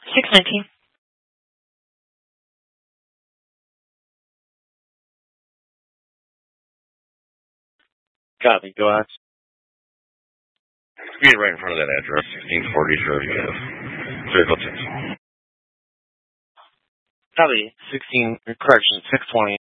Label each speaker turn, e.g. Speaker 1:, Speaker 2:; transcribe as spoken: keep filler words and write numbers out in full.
Speaker 1: six nineteen.
Speaker 2: Copy. Go ahead.
Speaker 3: Be right in front of that address, sixteen forty Shirley Ave. Vehicle six.
Speaker 2: Copy. sixteen, correction, six twenty.